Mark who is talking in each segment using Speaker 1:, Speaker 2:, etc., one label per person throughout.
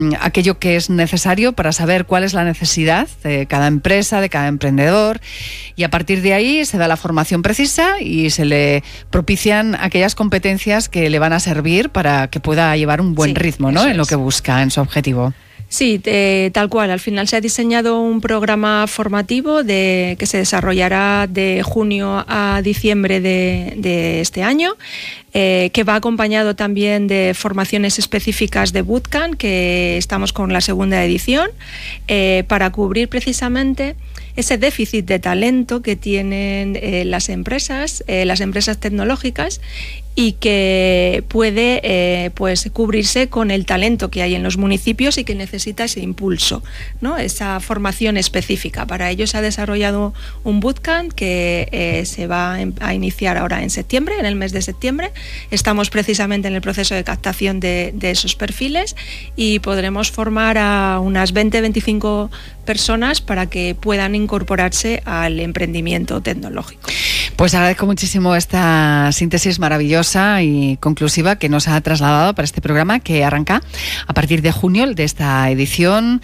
Speaker 1: aquello que es necesario para saber cuál es la necesidad de cada empresa, de cada emprendedor, y a partir de ahí se da la formación precisa y se le propician aquellas competencias que le van a servir para que pueda llevar un buen ritmo, ¿no?, en lo que busca, en su objetivo.
Speaker 2: Sí, tal cual. Al final se ha diseñado un programa formativo que se desarrollará de junio a diciembre de este año, que va acompañado también de formaciones específicas de bootcamp, que estamos con la segunda edición, para cubrir precisamente ese déficit de talento que tienen las empresas tecnológicas, y que puede cubrirse con el talento que hay en los municipios y que necesita ese impulso, ¿no?, esa formación específica. Para ello se ha desarrollado un bootcamp que se va a iniciar ahora en septiembre, en el mes de septiembre. Estamos precisamente en el proceso de captación de esos perfiles y podremos formar a unas 20-25 personas para que puedan incorporarse al emprendimiento tecnológico.
Speaker 1: Pues agradezco muchísimo esta síntesis maravillosa y conclusiva que nos ha trasladado para este programa, que arranca a partir de junio de esta edición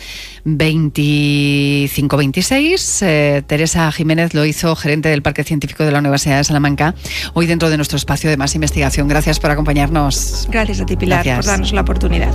Speaker 1: 25-26. Teresa Jiménez Loizo, gerente del Parque Científico de la Universidad de Salamanca, hoy dentro de nuestro espacio de Más Investigación. Gracias por acompañarnos.
Speaker 2: Gracias a ti, Pilar, por darnos la oportunidad.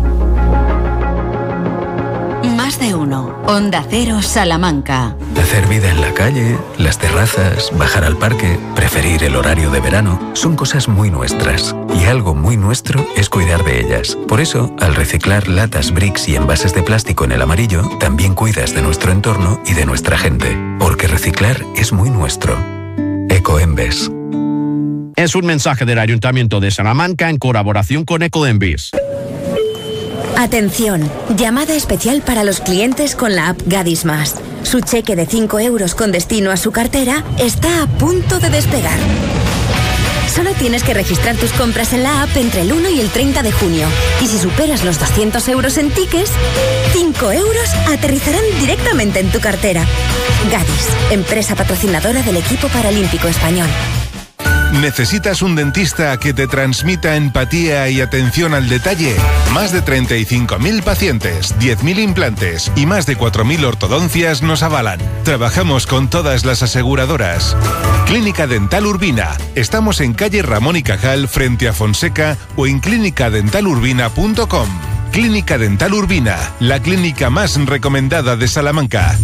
Speaker 3: Más de uno. Onda Cero Salamanca.
Speaker 4: Hacer vida en la calle, las terrazas, bajar al parque, preferir el horario de verano, son cosas muy nuestras. Y algo muy nuestro es cuidar de ellas. Por eso, al reciclar latas, bricks y envases de plástico en el amarillo, también cuidas de nuestro entorno y de nuestra gente. Porque reciclar es muy nuestro. Ecoembes.
Speaker 5: Es un mensaje del Ayuntamiento de Salamanca en colaboración con Ecoembes.
Speaker 6: Atención, llamada especial para los clientes con la app Gadis Más. Su cheque de 5 euros con destino a su cartera está a punto de despegar. Solo tienes que registrar tus compras en la app entre el 1 y el 30 de junio. Y si superas los 200 euros en tickets, 5 euros aterrizarán directamente en tu cartera. Gadis, empresa patrocinadora del equipo paralímpico español.
Speaker 7: ¿Necesitas un dentista que te transmita empatía y atención al detalle? Más de 35.000 pacientes, 10.000 implantes y más de 4.000 ortodoncias nos avalan. Trabajamos con todas las aseguradoras. Clínica Dental Urbina. Estamos en calle Ramón y Cajal, frente a Fonseca, o en clinicadentalurbina.com. Clínica Dental Urbina, la clínica más recomendada de Salamanca.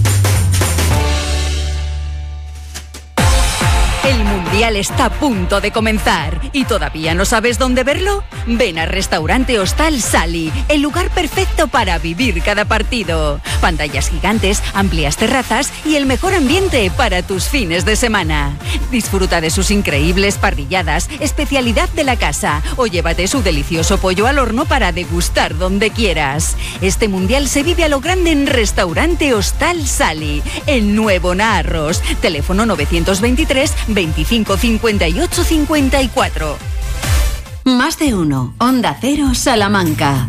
Speaker 3: El Mundial está a punto de comenzar y ¿todavía no sabes dónde verlo? Ven a Restaurante Hostal Sali, el lugar perfecto para vivir cada partido. Pantallas gigantes, amplias terrazas y el mejor ambiente para tus fines de semana. Disfruta de sus increíbles parrilladas, especialidad de la casa, o llévate su delicioso pollo al horno para degustar donde quieras. Este Mundial se vive a lo grande en Restaurante Hostal Sali, en Nuevo Naarros. Teléfono 923 25 58 54. Más de uno. Onda Cero Salamanca.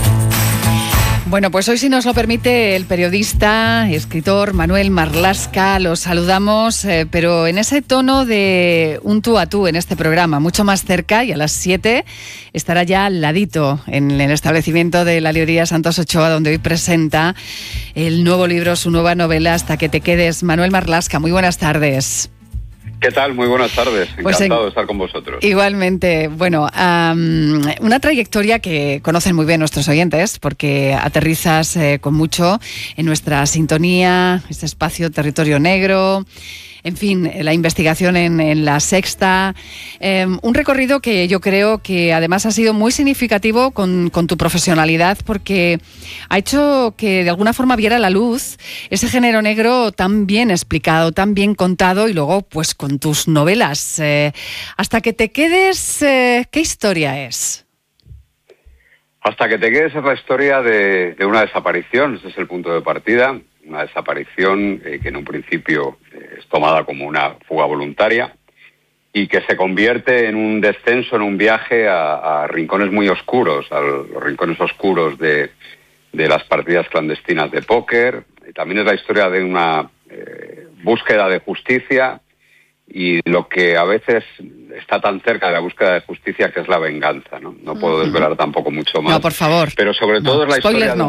Speaker 1: Bueno, pues hoy, si nos lo permite, el periodista y escritor Manuel Marlaska, los saludamos, pero en ese tono de un tú a tú en este programa, mucho más cerca, y a las 7 estará ya al ladito en el establecimiento de la librería Santos Ochoa, donde hoy presenta el nuevo libro, su nueva novela, Hasta que te quedes. Manuel Marlaska, muy buenas tardes.
Speaker 8: ¿Qué tal? Muy buenas tardes. Encantado de estar con vosotros.
Speaker 1: Igualmente. Bueno, una trayectoria que conocen muy bien nuestros oyentes, porque aterrizas con mucho en nuestra sintonía, este espacio Territorio Negro, en fin, la investigación en La Sexta. Un recorrido que yo creo que además ha sido muy significativo con tu profesionalidad, porque ha hecho que de alguna forma viera la luz ese género negro tan bien explicado, tan bien contado, y luego pues con tus novelas. Hasta que te quedes, ¿qué historia es?
Speaker 8: Hasta que te quedes es la historia de una desaparición. Ese es el punto de partida. Una desaparición que en un principio es tomada como una fuga voluntaria y que se convierte en un descenso, en un viaje a rincones muy oscuros, a los rincones oscuros de las partidas clandestinas de póker. También es la historia de una búsqueda de justicia y lo que a veces está tan cerca de la búsqueda de justicia, que es la venganza, ¿no? No puedo desvelar tampoco mucho más.
Speaker 1: No, por favor.
Speaker 8: Pero sobre todo es la
Speaker 1: spoiler
Speaker 8: historia de